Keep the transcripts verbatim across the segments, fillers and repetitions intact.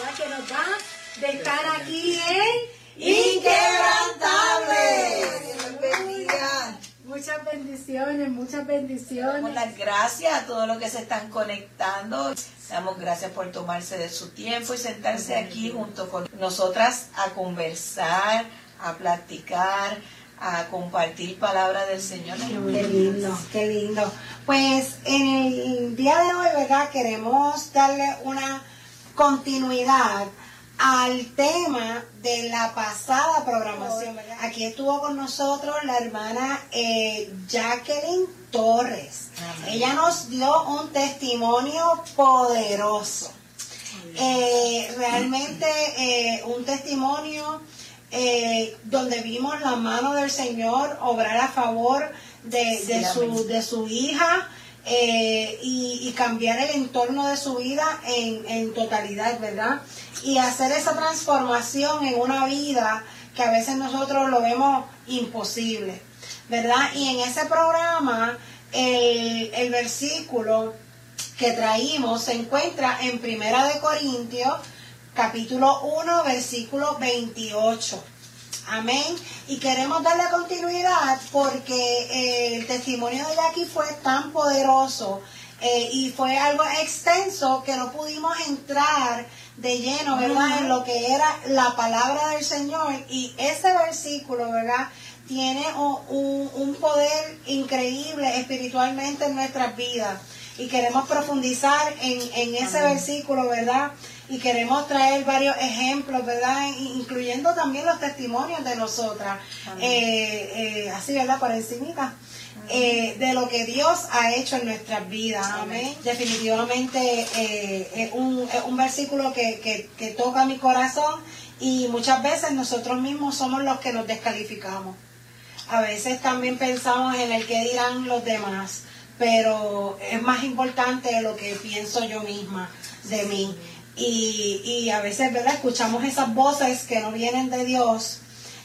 ¿verdad? Que nos da de estar aquí en Inquebrantables. Dios los bendiga. Muchas bendiciones, muchas bendiciones. Damos las gracias a todos los que se están conectando. Damos gracias por tomarse de su tiempo y sentarse aquí junto con nosotras a conversar, a platicar, a compartir palabra del Señor. Qué lindo, qué lindo. Pues en el día de hoy, ¿verdad? Queremos darle una continuidad al tema de la pasada programación, ¿verdad? Aquí estuvo con nosotros la hermana eh, Jacqueline Torres. Amén. Ella nos dio un testimonio poderoso. Eh, realmente eh, un testimonio eh, donde vimos la mano del Señor obrar a favor de, de, sí, su, de su hija. Eh, y, y cambiar el entorno de su vida en, en totalidad, ¿verdad? Y hacer esa transformación en una vida que a veces nosotros lo vemos imposible, ¿verdad? Y en ese programa el, el versículo que traímos se encuentra en Primera de Corintios capítulo uno versículo veintiocho. Amén. Y queremos darle continuidad porque eh, el testimonio de Jackie fue tan poderoso eh, y fue algo extenso que no pudimos entrar de lleno, ¿verdad? Uh-huh. En lo que era la palabra del Señor. Y ese versículo, ¿verdad? Tiene un, un, un poder increíble espiritualmente en nuestras vidas. Y queremos profundizar en, en ese uh-huh. versículo, ¿verdad? Y queremos traer varios ejemplos, ¿verdad? Incluyendo también los testimonios de nosotras. Eh, eh, así, ¿verdad? Por encimita. Eh, de lo que Dios ha hecho en nuestras vidas. Amén. Definitivamente eh, es, un, es un versículo que, que, que toca mi corazón y muchas veces nosotros mismos somos los que nos descalificamos. A veces también pensamos en el que dirán los demás, pero es más importante lo que pienso yo misma de mí. Y, y a veces, ¿verdad? Escuchamos esas voces que no vienen de Dios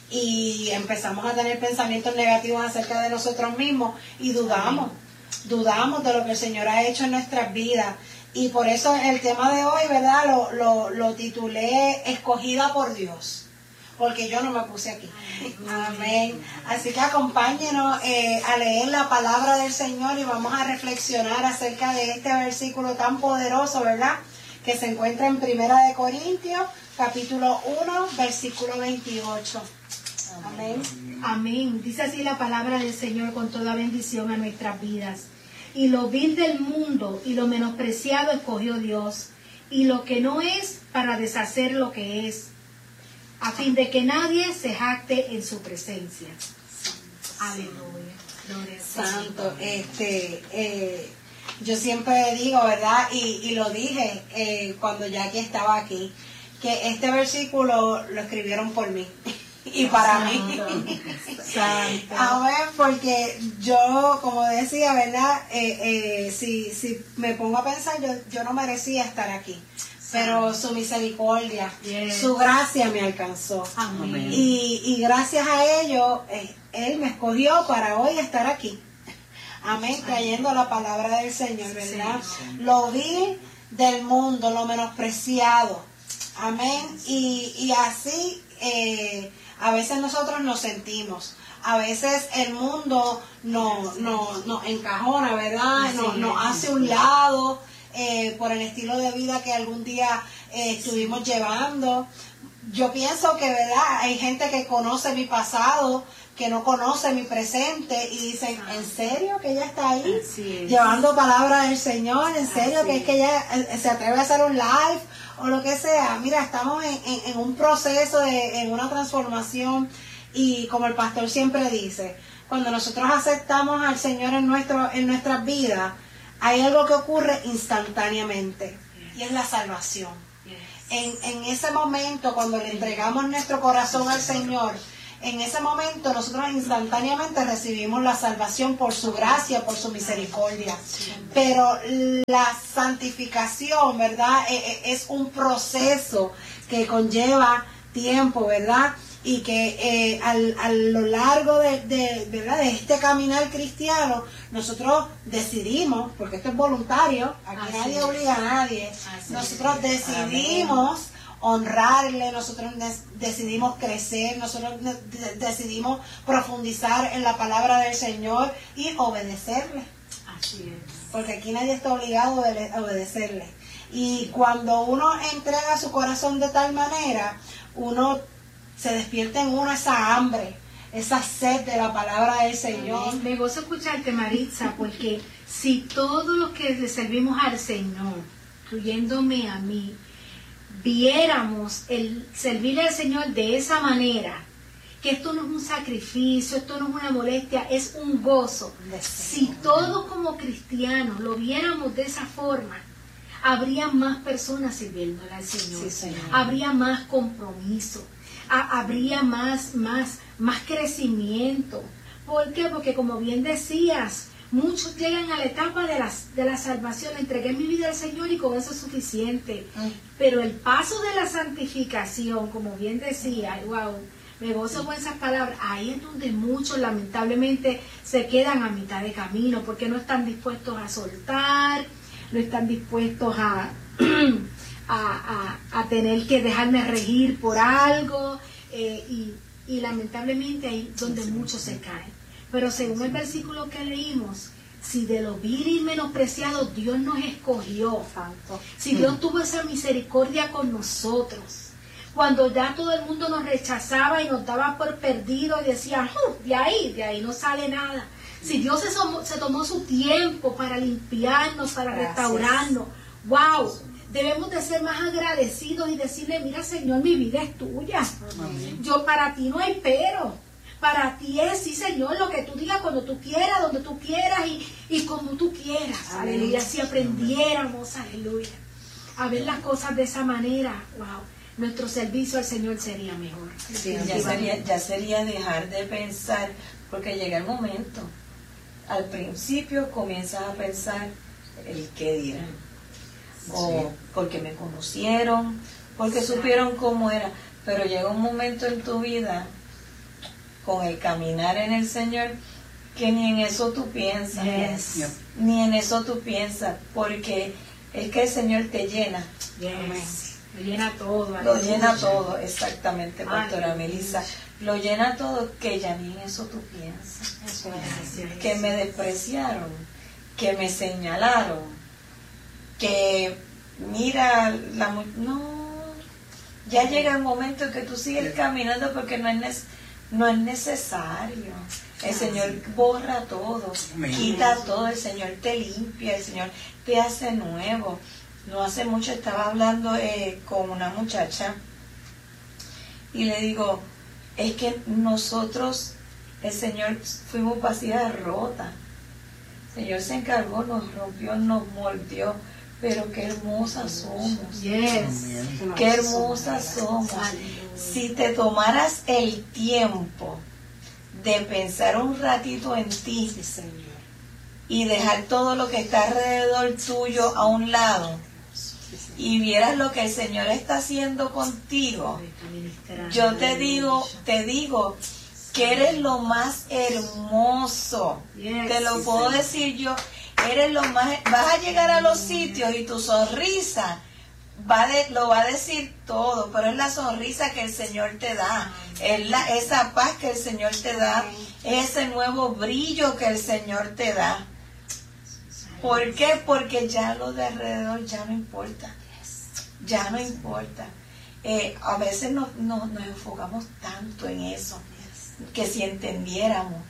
y empezamos a tener pensamientos negativos acerca de nosotros mismos y dudamos, dudamos de lo que el Señor ha hecho en nuestras vidas. Y por eso el tema de hoy, ¿verdad? Lo, lo, lo titulé Escogida por Dios, porque yo no me puse aquí. Amén. Así que acompáñenos eh, a leer la palabra del Señor y vamos a reflexionar acerca de este versículo tan poderoso, ¿verdad? Que se encuentra en Primera de Corintios, capítulo uno, versículo veintiocho. Amén. Amén. Dice así la palabra del Señor con toda bendición a nuestras vidas. Y lo vil del mundo y lo menospreciado escogió Dios, y lo que no es para deshacer lo que es, a fin de que nadie se jacte en su presencia. Aleluya. Gloria al Señor. Santo, este... Eh, yo siempre digo, ¿verdad? Y, y lo dije eh, cuando Jackie estaba aquí, que este versículo lo escribieron por mí y para Santo. mí. Santo. Amén, porque yo, como decía, ¿verdad? Eh, eh, si, si me pongo a pensar, yo, yo no merecía estar aquí. Pero su misericordia, yes. su gracia me alcanzó. Amén. Y, y gracias a ello, eh, Él me escogió para hoy estar aquí. Amén, trayendo la palabra del Señor, ¿verdad? Sí, sí. Lo vil del mundo, lo menospreciado. Amén. Y, y así eh, a veces nosotros nos sentimos. A veces el mundo nos no, no encajona, ¿verdad? Nos no hace un lado eh, por el estilo de vida que algún día eh, estuvimos llevando. Yo pienso que, ¿verdad? Hay gente que conoce mi pasado, que no conoce mi presente y dicen, ¿en serio que ella está ahí? Llevando palabra del Señor, ¿en serio Así que es que ella se atreve a hacer un live o lo que sea? Mira, estamos en, en, en un proceso, de, en una transformación y como el pastor siempre dice, cuando nosotros aceptamos al Señor en, nuestro, en nuestras vidas, hay algo que ocurre instantáneamente y es la salvación. En, en ese momento, cuando le entregamos nuestro corazón al Señor, en ese momento nosotros instantáneamente recibimos la salvación por su gracia, por su misericordia. Pero la santificación, ¿verdad? Es un proceso que conlleva tiempo, ¿verdad? Y que eh, al, a lo largo de, de, ¿verdad? de este caminar cristiano, nosotros decidimos, porque esto es voluntario, aquí Así nadie es. obliga a nadie, Así nosotros es. decidimos Amén. honrarle, nosotros decidimos crecer, nosotros de decidimos profundizar en la palabra del Señor y obedecerle. Así es. Porque aquí nadie está obligado a obedecerle. Y cuando uno entrega su corazón de tal manera, uno se despierta en uno esa hambre, esa sed de la palabra del Señor. Me gozo escucharte, Maritza, porque si todos los que le servimos al Señor, incluyéndome a mí, viéramos el servirle al Señor de esa manera, que esto no es un sacrificio, esto no es una molestia, es un gozo. Si todos como cristianos lo viéramos de esa forma, habría más personas sirviéndole al Señor, sí, Señor. Habría más compromiso, ha, habría más, más, más crecimiento. ¿Por qué? Porque como bien decías, muchos llegan a la etapa de la, de la salvación, entregué mi vida al Señor y con eso es suficiente. Mm. Pero el paso de la santificación, como bien decía, wow, me gozo con esas palabras, ahí es donde muchos lamentablemente se quedan a mitad de camino, porque no están dispuestos a soltar, no están dispuestos a, a, a, a tener que dejarme regir por algo, eh, y, y lamentablemente ahí es donde muchos se caen. Pero según el versículo que leímos, si de lo vil y menospreciado Dios nos escogió, si Dios tuvo esa misericordia con nosotros, cuando ya todo el mundo nos rechazaba y nos daba por perdidos y decía, uh, de ahí, de ahí no sale nada. Si Dios se, somos, se tomó su tiempo para limpiarnos, para Gracias. Restaurarnos, wow, debemos de ser más agradecidos y decirle, mira Señor, mi vida es tuya. Amén. Yo para ti no hay pero. Para ti es, sí Señor, lo que tú digas cuando tú quieras, donde tú quieras y, y como tú quieras. Amén. Aleluya, si aprendiéramos, aleluya, a ver las cosas de esa manera, wow, nuestro servicio al Señor sería mejor. Sí, ya, sería, ya sería dejar de pensar, porque llega el momento, al principio comienzas a pensar el qué dirán, o sí. porque me conocieron, porque supieron cómo era, pero llega un momento en tu vida, con el caminar en el Señor, que ni en eso tú piensas, yes. Yes. ni en eso tú piensas, porque es que el Señor te llena. Yes. Lo llena todo. Lo llena todo, exactamente, pastora Melissa. Lo llena todo, que ya ni en eso tú piensas. Yes. Que me despreciaron, que me señalaron, que mira, la no, ya llega el momento en que tú sigues caminando porque no es necesario. No es necesario. El Señor borra todo, quita todo, el Señor te limpia, el Señor te hace nuevo. No hace mucho estaba hablando eh, con una muchacha y le digo, es que nosotros, el Señor, fuimos vasijas rotas. El Señor se encargó, nos rompió, nos mordió, pero qué hermosas somos. Yes. Qué hermosas somos. Si te tomaras el tiempo de pensar un ratito en ti, sí, Señor, y dejar todo lo que está alrededor tuyo a un lado, sí, y vieras lo que el Señor está haciendo contigo, yo te digo, te digo que eres lo más hermoso. Yes, te lo sí, puedo sí. decir yo, eres lo más, vas a llegar a los sitios y tu sonrisa Va de, lo va a decir todo, pero es la sonrisa que el Señor te da, es la, esa paz que el Señor te da, es ese nuevo brillo que el Señor te da. ¿Por qué? Porque ya lo de alrededor ya no importa, ya no importa. Eh, a veces no, no, nos enfocamos tanto en eso, que si entendiéramos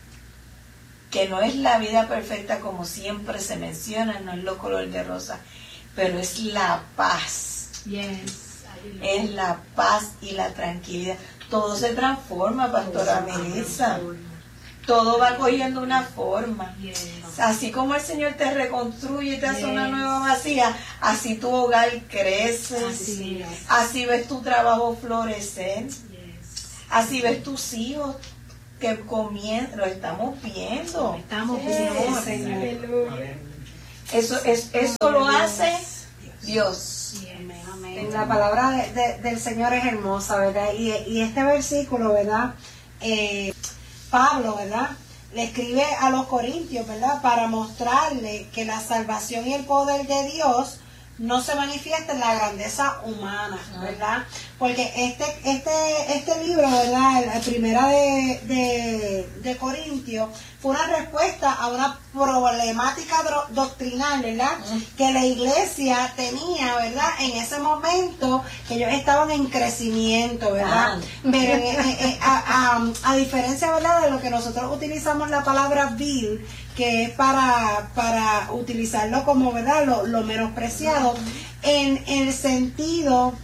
que no es la vida perfecta como siempre se menciona, no es lo color de rosa, pero es la paz. Yes. Es la paz y la tranquilidad. Todo se transforma, pastora Melissa. Todo va cogiendo una forma. Yes. Así como el Señor te reconstruye y te hace yes. una nueva vasija, así tu hogar crece. Así, así ves tu trabajo florecer. Yes. Así ves tus hijos que comienzan. Lo estamos viendo. Estamos yes. viendo, Señor. Eso, es, eso lo hace Dios. Amén. La palabra de, de, del Señor es hermosa, ¿verdad? Y, y este versículo, ¿verdad? Eh, Pablo, ¿verdad? Le escribe a los corintios, ¿verdad? Para mostrarle que la salvación y el poder de Dios no se manifiesta en la grandeza humana, ¿verdad? Porque este este este libro, ¿verdad? La primera de, de, de Corintios fue una respuesta a una problemática doctrinal, ¿verdad? Que la iglesia tenía, ¿verdad? En ese momento, que ellos estaban en crecimiento, ¿verdad? Pero eh, eh, a, a, a diferencia, ¿verdad? De lo que nosotros utilizamos la palabra vil, que es para, para utilizarlo como, ¿verdad? Lo, lo menospreciado, en, en el sentido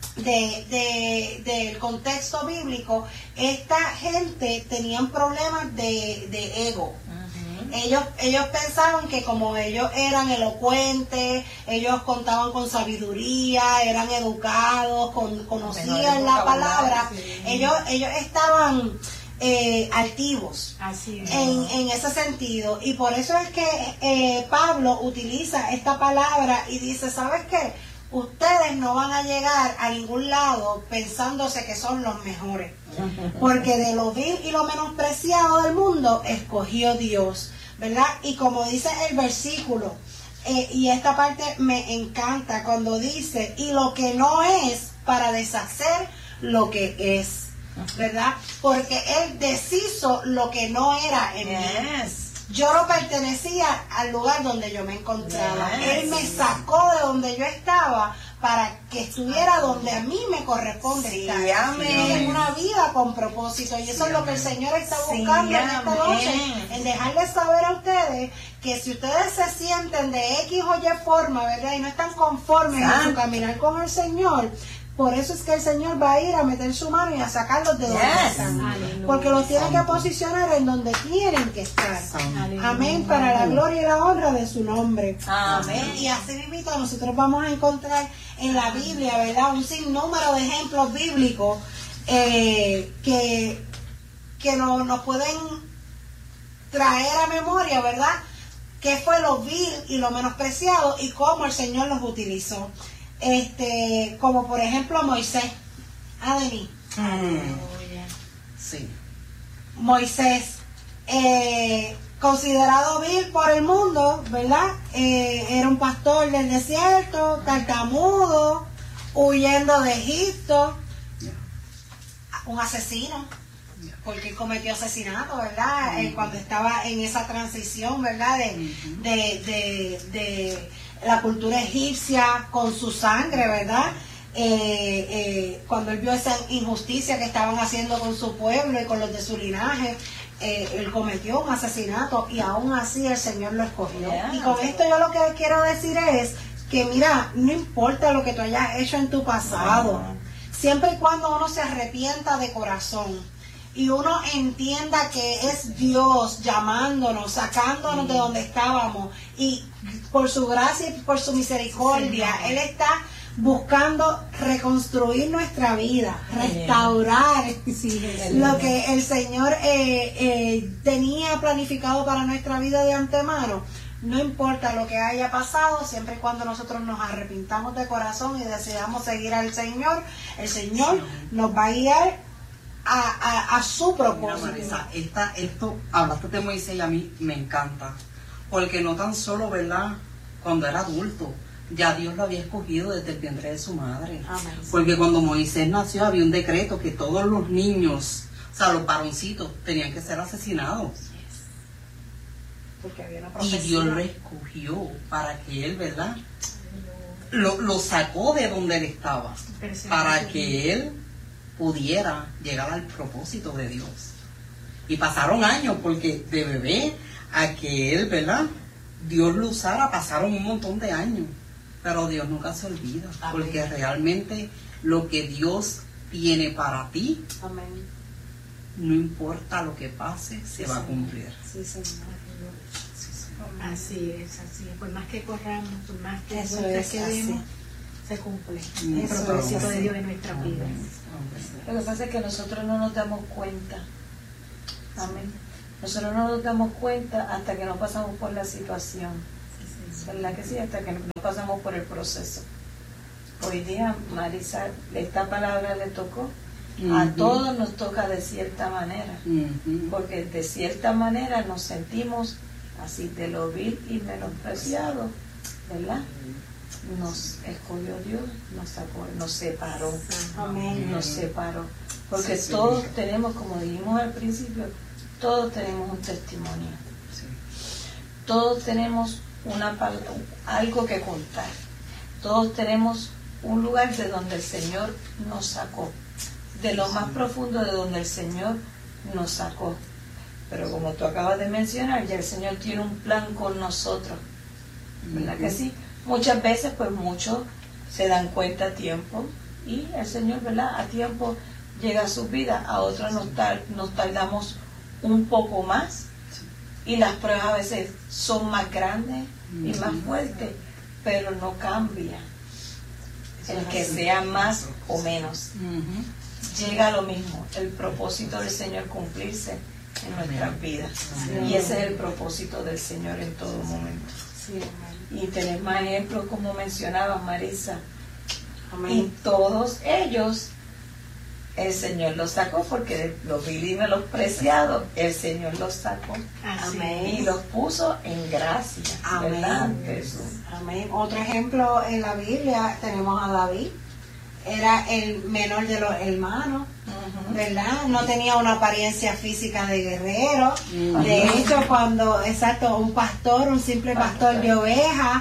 de, de, del contexto bíblico, esta gente tenían problemas de, de ego. Ellos, ellos pensaban que como ellos eran elocuentes, ellos contaban con sabiduría, eran educados, con, conocían la palabra, sí. ellos, ellos estaban eh, altivos. Así es. en, en ese sentido. Y por eso es que eh, Pablo utiliza esta palabra y dice, ¿sabes qué? Ustedes no van a llegar a ningún lado pensándose que son los mejores, porque de lo vil y lo menospreciado del mundo escogió Dios, ¿verdad? Y como dice el versículo, eh, y esta parte me encanta cuando dice, y lo que no es para deshacer lo que es, ¿verdad? Porque Él deshizo lo que no era en yes. mí. Yo no pertenecía al lugar donde yo me encontraba. Yes. Él me sacó de donde yo estaba para que estuviera donde a mí me corresponde sí, estar. Amén. En una vida con propósito. Y eso sí, es lo que el Señor está buscando sí, en esta amén. noche. En dejarles saber a ustedes que si ustedes se sienten de X o Y forma, ¿verdad? Y no están conformes ¿Ah? en su caminar con el Señor, por eso es que el Señor va a ir a meter su mano y a sacarlos de donde yes. están. Aleluya. Porque los tiene que posicionar en donde tienen que estar. Aleluya. Amén. Para la gloria y la honra de su nombre. Amén. Y así mismo nosotros vamos a encontrar en la Biblia, ¿verdad? Un sinnúmero de ejemplos bíblicos eh, que, que no, nos pueden traer a memoria, ¿verdad? Qué fue lo vil y lo menospreciado y cómo el Señor los utilizó. Este, como por ejemplo Moisés. Adeni. Mm. Sí. Moisés, eh, considerado vil por el mundo, ¿verdad? Eh, era un pastor del desierto, tartamudo, huyendo de Egipto, un asesino, porque cometió asesinato, ¿verdad? Mm. Eh, cuando estaba en esa transición, ¿verdad? De, mm-hmm. de, de, de la cultura egipcia con su sangre, ¿verdad? Eh, eh, cuando él vio esa injusticia que estaban haciendo con su pueblo y con los de su linaje, eh, él cometió un asesinato y aún así el Señor lo escogió. Yeah. Y con esto yo lo que quiero decir es que mira, no importa lo que tú hayas hecho en tu pasado, siempre y cuando uno se arrepienta de corazón y uno entienda que es Dios llamándonos, sacándonos sí. de donde estábamos, y por su gracia y por su misericordia, sí, Él está buscando reconstruir nuestra vida, restaurar sí, lo que el Señor eh, eh, tenía planificado para nuestra vida de antemano. No importa lo que haya pasado, siempre y cuando nosotros nos arrepintamos de corazón y decidamos seguir al Señor, el Señor sí. nos va a guiar A, a, a su propósito. Mira, Marisa, esta, esto, hablaste de Moisés y a mí me encanta, porque no tan solo, ¿verdad?, cuando era adulto, ya Dios lo había escogido desde el vientre de su madre. Amén. Porque cuando Moisés nació había un decreto que todos los niños, o sea, los varoncitos, tenían que ser asesinados. Yes. Porque había una profecía. Y Dios lo escogió para que él, ¿verdad?, lo, lo sacó de donde él estaba, para que él pudiera llegar al propósito de Dios. Y pasaron años, porque de bebé a que él, ¿verdad?, Dios lo usara, pasaron un montón de años. Pero Dios nunca se olvida. Amén. Porque realmente lo que Dios tiene para ti, amén, no importa lo que pase, se sí, va a cumplir. Sí, Señor. Sí, Señor. Así es, así es. Por más que corramos, por más que quedemos, se cumple el propósito de Dios en nuestra vida. Lo que pasa es que nosotros no nos damos cuenta. Amén. Nosotros no nos damos cuenta hasta que no pasamos por la situación. ¿Verdad que sí? Hasta que no pasamos por el proceso. Hoy día, Marisa, esta palabra le tocó. Uh-huh. A todos nos toca de cierta manera. Uh-huh. Porque de cierta manera nos sentimos así de lo vil y menospreciado, ¿verdad? nos escogió Dios, nos sacó, nos separó. Amén. Nos separó. Porque Sí, sí, todos sí. tenemos, como dijimos al principio, todos tenemos un testimonio. Sí. Todos tenemos una pal- algo que contar. Todos tenemos un lugar de donde el Señor nos sacó. De lo más profundo de donde el Señor nos sacó. Pero como tú acabas de mencionar, ya el Señor tiene un plan con nosotros. ¿Verdad que sí? Muchas veces, pues muchos se dan cuenta a tiempo y el Señor, ¿verdad? A tiempo llega a su vida. A otros nos, tar- nos tardamos un poco más y las pruebas a veces son más grandes y más fuertes, pero no cambia el que sea más o menos. Ujú. Llega lo mismo, el propósito del Señor cumplirse en nuestras vidas. Y ese es el propósito del Señor en todo momento. Sí, amén. Y tenés más ejemplos como mencionaba Marisa. Y Amén. todos ellos, el Señor los sacó porque de los vil y menospreciados, el Señor los sacó. Así Amén. Y los puso en gracia. Amén. ¿Verdad, Jesús? Amén. Otro ejemplo en la Biblia tenemos a David. Era el menor de los hermanos, Ujú. ¿verdad? No tenía una apariencia física de guerrero. Ujú. De hecho, cuando, exacto, un pastor, un simple pastor, Pastor. de ovejas,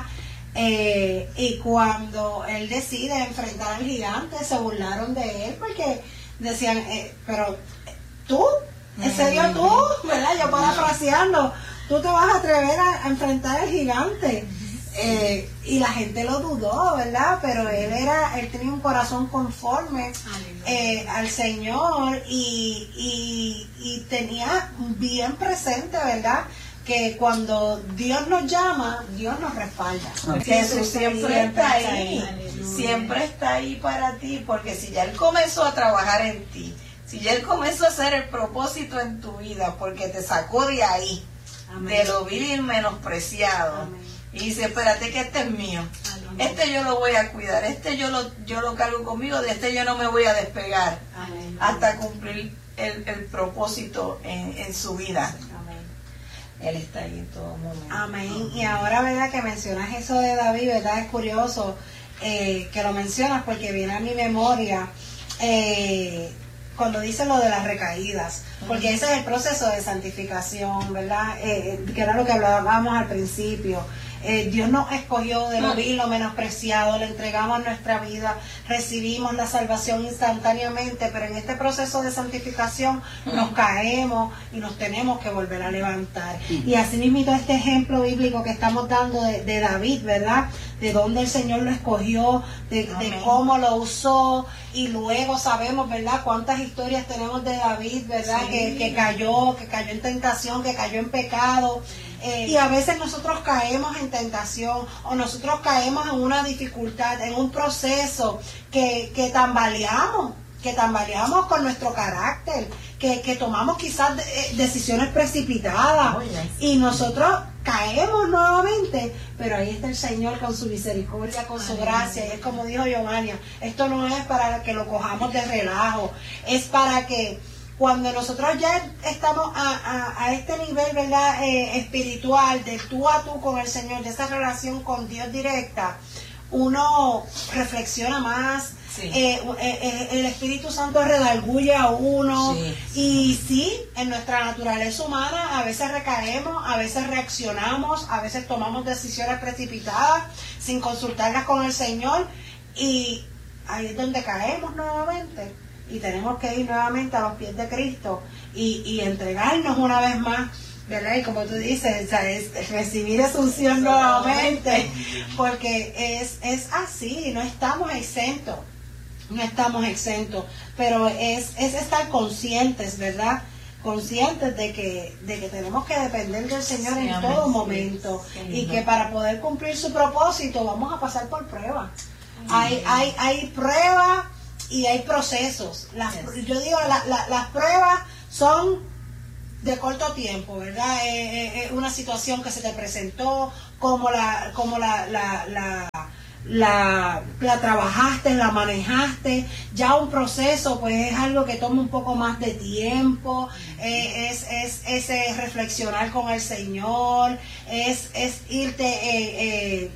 eh, y cuando él decide enfrentar al gigante, se burlaron de él porque decían, eh, pero tú, ¿en serio tú? ¿Verdad? Yo parafraseando, tú te vas a atrever a, a enfrentar al gigante. Eh, y la gente lo dudó, ¿verdad? Pero él era, él tenía un corazón conforme eh, al Señor y, y, y tenía bien presente, ¿verdad? Que cuando Dios nos llama, Dios nos respalda. Jesús siempre está ahí, siempre está ahí para ti, porque si ya Él comenzó a trabajar en ti, si ya Él comenzó a hacer el propósito en tu vida, porque te sacó de ahí, Amén. de lo vil y menospreciado, Amén. y dice, espérate que este es mío, este yo lo voy a cuidar, este yo lo, yo lo cargo conmigo, de este yo no me voy a despegar, Amén. hasta cumplir el, el propósito en, en su vida. Amén. Él está ahí en todo momento. Amén. Y ahora, ¿verdad? Que mencionas eso de David, ¿verdad? Es curioso eh, que lo mencionas porque viene a mi memoria eh, cuando dice lo de las recaídas, porque ese es el proceso de santificación, ¿verdad? Eh, que era lo que hablábamos al principio. Eh, Dios nos escogió de lo vil, lo menospreciado, le entregamos nuestra vida, recibimos la salvación instantáneamente, pero en este proceso de santificación nos caemos y nos tenemos que volver a levantar. Y así mismo este ejemplo bíblico que estamos dando de, de David, ¿verdad? De dónde el Señor lo escogió, de, de Amén. cómo lo usó, y luego sabemos, ¿verdad? Cuántas historias tenemos de David, ¿verdad? Sí. Que, que cayó, que cayó en tentación, que cayó en pecado. Eh, y a veces nosotros caemos en tentación o nosotros caemos en una dificultad, en un proceso que, que tambaleamos, que tambaleamos con nuestro carácter, que, que tomamos quizás eh, decisiones precipitadas Oh, yes. y nosotros caemos nuevamente, pero ahí está el Señor con su misericordia, con su gracia, y es como dijo Giovanni, esto no es para que lo cojamos de relajo, es para que cuando nosotros ya estamos a, a, a este nivel, ¿verdad? Eh, espiritual, de tú a tú con el Señor, de esa relación con Dios directa, uno reflexiona más, Sí. eh, eh, eh, el Espíritu Santo redarguye a uno, Sí. y sí, en nuestra naturaleza humana a veces recaemos, a veces reaccionamos, a veces tomamos decisiones precipitadas sin consultarlas con el Señor, y ahí es donde caemos nuevamente. Y tenemos que ir nuevamente a los pies de Cristo y, y entregarnos una vez más, ¿verdad? Y como tú dices, o sea, es recibir esa unción nuevamente, porque es, es así, no estamos exentos, no estamos exentos, pero es, es estar conscientes, ¿verdad? Conscientes de que, de que tenemos que depender del Señor Sí, en amén, todo sí, momento, sí, y no. que para poder cumplir su propósito vamos a pasar por pruebas. Hay, hay, hay pruebas y hay procesos. Las, Yes. Yo digo, la, la, las pruebas son de corto tiempo, ¿verdad? Eh, eh, eh, una situación que se te presentó, como la, como la, la, la, la, la trabajaste, la manejaste. Ya un proceso, pues es algo que toma un poco más de tiempo, eh, es, es, es eh, reflexionar con el Señor, es, es irte... Eh, eh,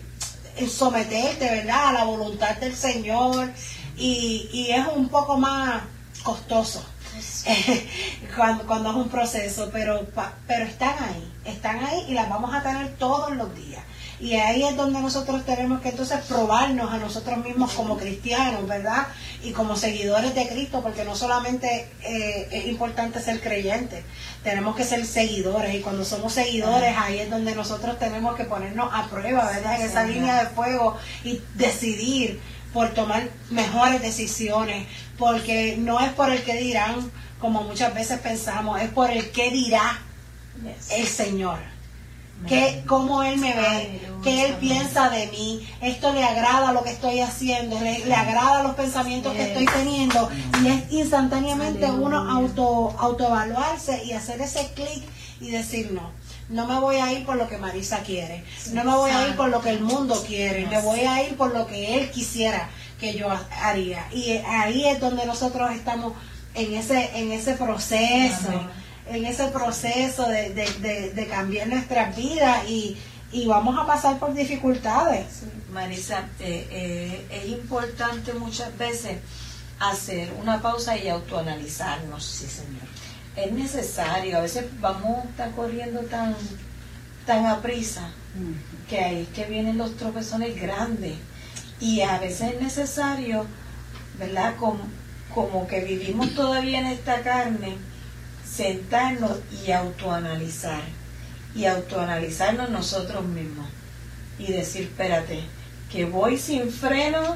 someterte, ¿verdad?, a la voluntad del Señor, y, y es un poco más costoso cuando, cuando es un proceso, pero, pero están ahí, están ahí y las vamos a tener todos los días. Y ahí es donde nosotros tenemos que entonces probarnos a nosotros mismos como cristianos, ¿verdad? Y como seguidores de Cristo, porque no solamente eh, es importante ser creyentes, tenemos que ser seguidores. Y cuando somos seguidores, ahí es donde nosotros tenemos que ponernos a prueba, ¿verdad? En esa línea de fuego y decidir por tomar mejores decisiones, porque no es por el que dirán, como muchas veces pensamos, es por el que dirá el Señor. Que, cómo Él me ve, que Él piensa de mí, esto le agrada lo que estoy haciendo, le, le agrada los pensamientos que estoy teniendo, y es instantáneamente uno auto autoevaluarse y hacer ese clic y decir no, no me voy a ir por lo que Marisa quiere, no me voy a ir por lo que el mundo quiere, me voy a ir por lo que Él quisiera que yo haría. Y ahí es donde nosotros estamos en ese, en ese proceso. Amén. En ese proceso de, de, de, de cambiar nuestras vidas, y, y vamos a pasar por dificultades. Sí, Marisa, eh, eh, es importante muchas veces hacer una pausa y autoanalizarnos. Sí, Señor. Es necesario, a veces vamos a estar corriendo tan, tan a prisa, uh-huh, que ahí es que vienen los tropezones grandes, y a veces es necesario, ¿verdad? Como, como que vivimos todavía en esta carne, sentarnos y autoanalizar, y autoanalizarnos nosotros mismos, y decir, espérate, que voy sin freno,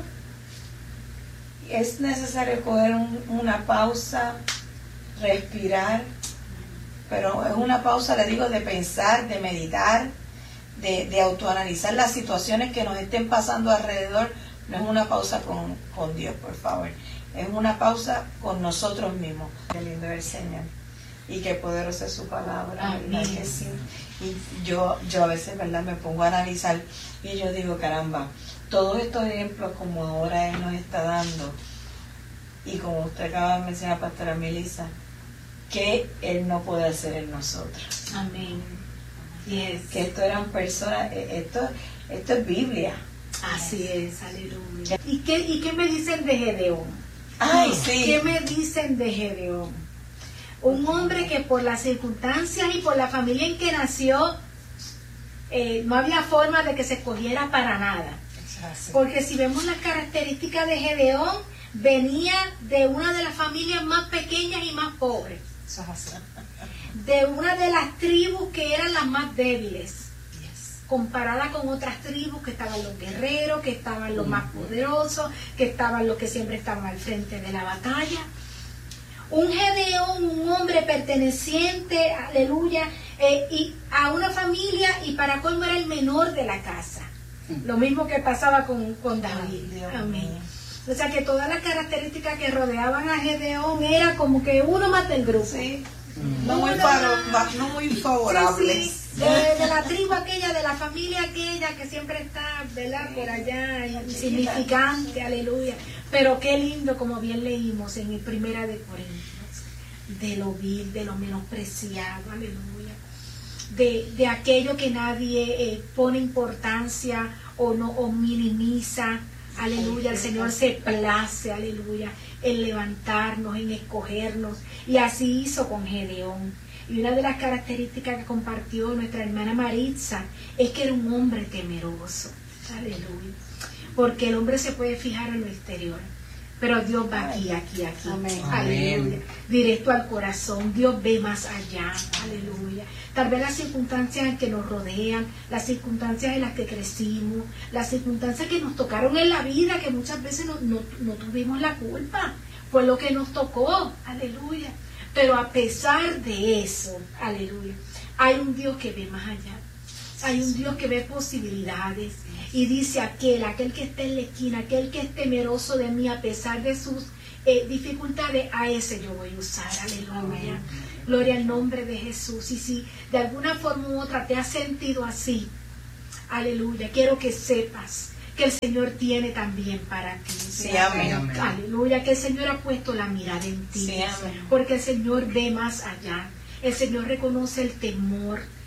es necesario coger un, una pausa, respirar, pero es una pausa, le digo, de pensar, de meditar, de, de autoanalizar las situaciones que nos estén pasando alrededor. No es una pausa con, con Dios, por favor, es una pausa con nosotros mismos. Qué lindo es el Señor. Y qué poderosa es su palabra, ¿verdad que sí? Y yo, yo a veces, ¿verdad?, me pongo a analizar y yo digo, caramba, todos estos ejemplos como ahora Él nos está dando, y como usted acaba de mencionar, pastora Melissa, que Él no puede hacer en nosotros. Amén. Yes. Que esto eran personas, esto, esto es Biblia. Así es, aleluya. ¿Y qué, y qué me dicen de Gedeón? Ay, sí. ¿Qué me dicen de Gedeón? Un hombre que por las circunstancias y por la familia en que nació, eh, no había forma de que se escogiera para nada. Porque si vemos las características de Gedeón, venía de una de las familias más pequeñas y más pobres. De una de las tribus que eran las más débiles, comparada con otras tribus que estaban los guerreros, que estaban los más poderosos, que estaban los que siempre estaban al frente de la batalla. Un Gedeón, un hombre perteneciente, aleluya, eh, y a una familia, y para colmo era el menor de la casa. Lo mismo que pasaba con, con David. Amén. O sea que todas las características que rodeaban a Gedeón era como que uno más del grupo. Sí. No, muy faro, no muy favorables. Sí, sí. De, de la tribu aquella, de la familia aquella que siempre está, ¿verdad?, por allá, insignificante, aleluya. Pero qué lindo, como bien leímos en el Primera de Corintios, de lo vil, de lo menospreciado, aleluya. De, de aquello que nadie eh, pone importancia o no o minimiza, aleluya. El Señor se place, aleluya, en levantarnos, en escogernos, y así hizo con Gedeón. Y una de las características que compartió nuestra hermana Maritza es que era un hombre temeroso, aleluya. Porque el hombre se puede fijar en lo exterior, pero Dios va aquí, aquí, aquí, amén, aleluya, directo al corazón. Dios ve más allá, aleluya. Tal vez las circunstancias que nos rodean, las circunstancias en las que crecimos, las circunstancias que nos tocaron en la vida, que muchas veces no, no, no tuvimos la culpa, fue lo que nos tocó, aleluya. Pero a pesar de eso, aleluya, hay un Dios que ve más allá. Hay un Dios que ve posibilidades y dice aquel, aquel que esté en la esquina, aquel que es temeroso de mí a pesar de sus eh, dificultades, a ese yo voy a usar, aleluya. Gloria al nombre de Jesús. Y si de alguna forma u otra te has sentido así, aleluya, quiero que sepas que el Señor tiene también para ti. Sí, amén. Aleluya, que el Señor ha puesto la mirada en ti. Sí, amén. Porque el Señor ve más allá. El Señor reconoce el temor.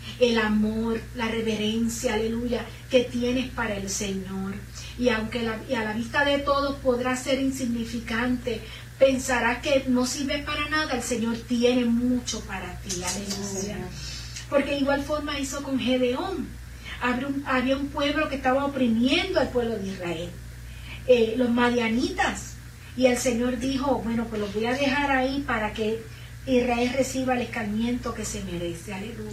el amor, la reverencia, aleluya, que tienes para el Señor. Y aunque la, y a la vista de todos podrá ser insignificante, pensarás que no sirve para nada, el Señor tiene mucho para ti, aleluya. Porque de igual forma hizo con Gedeón. Había un, había un pueblo que estaba oprimiendo al pueblo de Israel, eh, los madianitas, y el Señor dijo, bueno, pues los voy a dejar ahí para que Israel reciba el escarmiento que se merece, aleluya.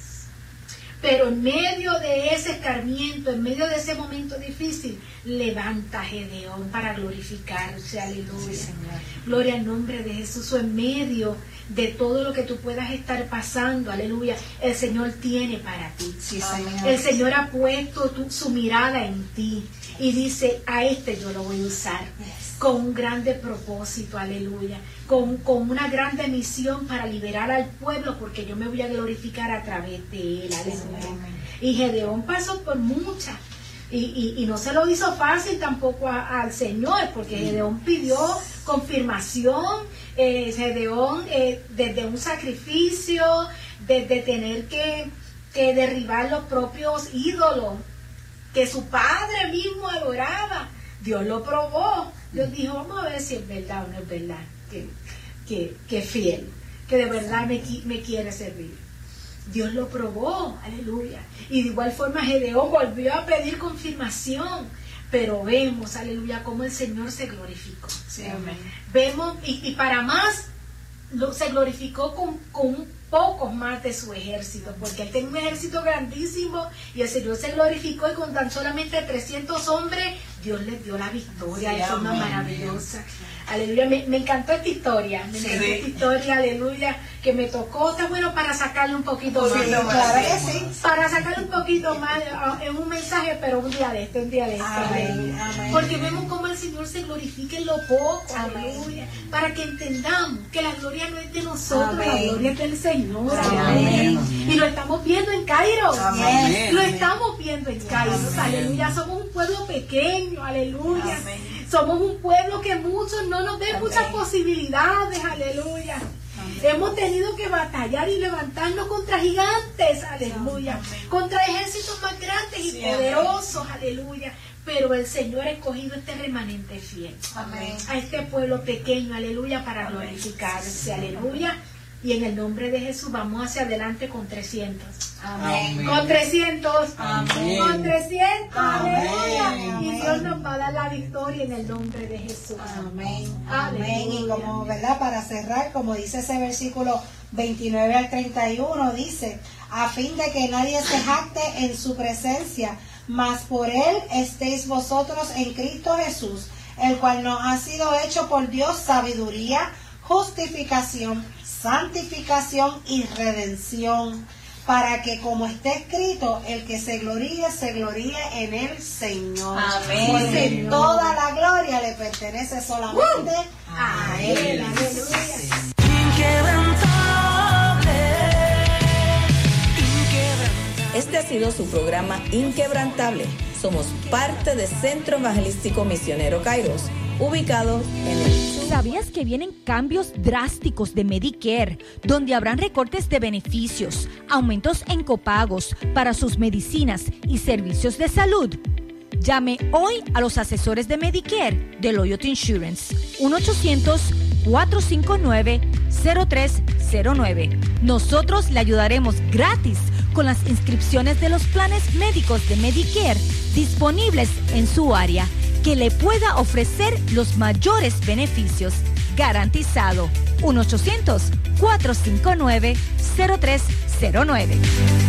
Pero en medio de ese escarmiento, en medio de ese momento difícil, levanta a Gedeón para glorificarse, aleluya. Sí, gloria al nombre de Jesús. O en medio de todo lo que tú puedas estar pasando, aleluya, el Señor tiene para ti. Sí, Señor. El Señor ha puesto tu, su mirada en ti y dice, a este yo lo voy a usar. Yes. Con un grande propósito, aleluya, con, con una grande misión para liberar al pueblo, porque yo me voy a glorificar a través de él, aleluya. Y Gedeón pasó por muchas, y, y, y no se lo hizo fácil tampoco a, al Señor, porque Gedeón pidió confirmación, eh, Gedeón eh, desde un sacrificio, desde tener que, que derribar los propios ídolos que su padre mismo adoraba. Dios lo probó. Dios dijo, vamos a ver si es verdad o no es verdad, que, que, que es fiel, que de verdad me, me quiere servir. Dios lo probó, aleluya. Y de igual forma Gedeón volvió a pedir confirmación, pero vemos, aleluya, cómo el Señor se glorificó. Sí, amén. Vemos, y, y para más, lo, se glorificó con, con pocos más de su ejército, porque él tenía un ejército grandísimo y el Señor se glorificó, y con tan solamente trescientos hombres Dios les dio la victoria, sí, de forma maravillosa. Aleluya, me, me encantó esta historia, me sí, encantó sí. esta historia, aleluya, que me tocó, está bueno para sacarle un poquito más, claro que sí, para sacarle un poquito más, es un mensaje, pero un día de esto, un día de esto, amén, amén. Porque vemos cómo el Señor se glorifica en lo poco, amén. Aleluya, para que entendamos que la gloria no es de nosotros, amén. La gloria es del Señor, amén. Amén. Y lo estamos viendo en Kairos, amén. Lo estamos viendo en Kairos, aleluya, somos un pueblo pequeño, aleluya, amén. Somos un pueblo que muchos no nos ven muchas posibilidades, aleluya. Amén. Hemos tenido que batallar y levantarnos contra gigantes, aleluya, amén. Contra ejércitos más grandes y sí, poderosos, amén. Aleluya. Pero el Señor ha escogido este remanente fiel, amén. A este pueblo pequeño, aleluya, para amén. Glorificarse, aleluya. Y en el nombre de Jesús vamos hacia adelante con trescientos. Amén. Con trescientos. Amén. Con trescientos. Aleluya. Amén. Y Dios nos va a dar la victoria en el nombre de Jesús. Amén. Amén. Y como, ¿verdad? Para cerrar, como dice ese versículo veintinueve al treinta y uno, dice, a fin de que nadie se jacte en su presencia, mas por él estéis vosotros en Cristo Jesús, el cual nos ha sido hecho por Dios sabiduría, justificación, santificación y redención, para que, como está escrito, el que se gloríe, se gloríe en el Señor. Amén. Porque Señor. Toda la gloria le pertenece solamente uh, a Él. Él. Aleluya. Este ha sido su programa Inquebrantable. Somos parte del Centro Evangelístico Misionero Kairos, ubicado en el... ¿Sabías que vienen cambios drásticos de Medicare, donde habrán recortes de beneficios, aumentos en copagos para sus medicinas y servicios de salud? Llame hoy a los asesores de Medicare de Loyalty Insurance, uno ochocientos, cuatro cinco nueve, cero tres cero nueve. Nosotros le ayudaremos gratis con las inscripciones de los planes médicos de Medicare disponibles en su área, que le pueda ofrecer los mayores beneficios. Garantizado. uno ochocientos, cuatro cinco nueve, cero tres cero nueve.